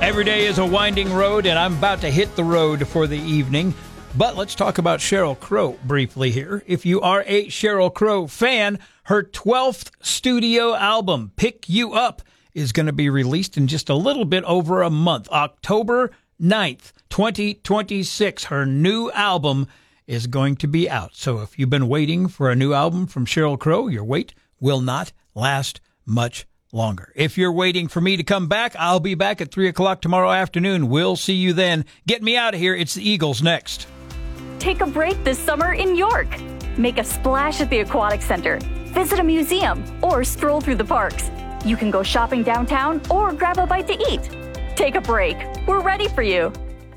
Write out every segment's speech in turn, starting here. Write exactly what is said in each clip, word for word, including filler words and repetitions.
Every day is a winding road, and I'm about to hit the road for the evening. But let's talk about Sheryl Crow briefly here. If you are a Sheryl Crow fan, her twelfth studio album, Pick You Up, is going to be released in just a little bit over a month. October ninth, twenty twenty-six, her new album is going to be out. So if you've been waiting for a new album from Sheryl Crow, your wait will not last much longer. If you're waiting for me to come back, I'll be back at three o'clock tomorrow afternoon. We'll see you then. Get me out of here. It's the Eagles next. Take a break this summer in York. Make a splash at the Aquatic Center. Visit a museum or stroll through the parks. You can go shopping downtown or grab a bite to eat. Take a break. We're ready for you.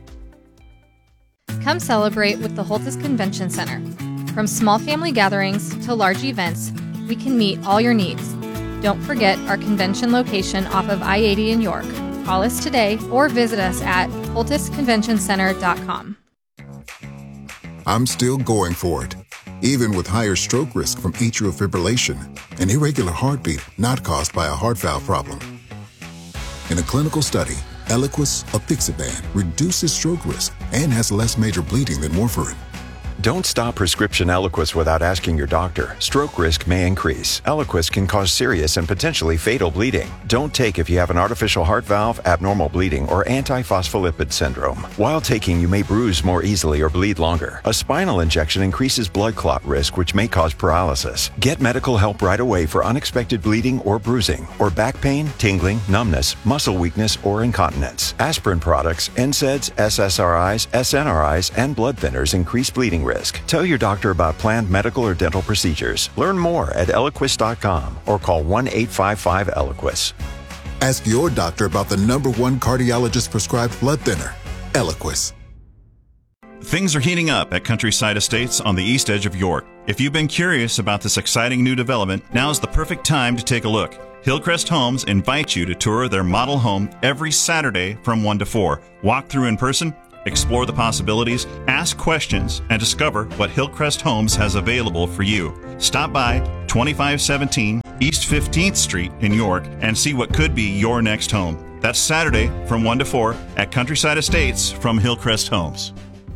Come celebrate with the Holtis Convention Center. From small family gatherings to large events, we can meet all your needs. Don't forget our convention location off of I eighty in York. Call us today or visit us at holtis convention center dot com. I'm still going for it, even with higher stroke risk from atrial fibrillation, an irregular heartbeat not caused by a heart valve problem. In a clinical study, Eliquis apixaban reduces stroke risk and has less major bleeding than warfarin. Don't stop prescription Eliquis without asking your doctor. Stroke risk may increase. Eliquis can cause serious and potentially fatal bleeding. Don't take if you have an artificial heart valve, abnormal bleeding, or antiphospholipid syndrome. While taking, you may bruise more easily or bleed longer. A spinal injection increases blood clot risk, which may cause paralysis. Get medical help right away for unexpected bleeding or bruising, or back pain, tingling, numbness, muscle weakness, or incontinence. Aspirin products, N SAIDs, S S R Is, S N R Is, and blood thinners increase bleeding risk. Tell your doctor about planned medical or dental procedures. Learn more at eliquis dot com or call one eight five five Eliquis. Ask your doctor about the number one cardiologist prescribed blood thinner, Eliquis. Things are heating up at Countryside Estates on the east edge of York. If you've been curious about this exciting new development, now's the perfect time to take a look. Hillcrest Homes invites you to tour their model home every Saturday from one to four. Walk through in person, explore the possibilities, ask questions, and discover what Hillcrest Homes has available for you. Stop by twenty-five seventeen East fifteenth Street in York and see what could be your next home. That's Saturday from one to four at Countryside Estates from Hillcrest Homes.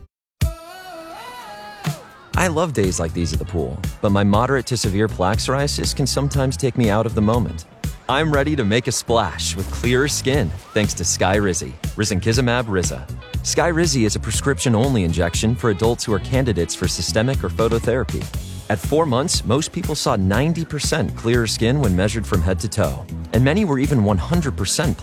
I love days like these at the pool, but my moderate to severe plaque psoriasis can sometimes take me out of the moment. I'm ready to make a splash with clearer skin thanks to Skyrizi, risankizumab Riza. Skyrizi is a prescription-only injection for adults who are candidates for systemic or phototherapy. At four months, most people saw ninety percent clearer skin when measured from head to toe, and many were even one hundred percent